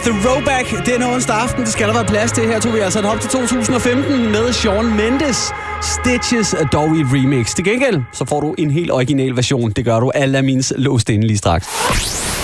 Throwback denne onsdag aften. Det skal der være plads til. Her tog vi altså op til 2015 med Shawn Mendes. Stitches dog i et remix. Til gengæld så får du en helt original version. Det gør du. Alle er mine låst inde lige straks.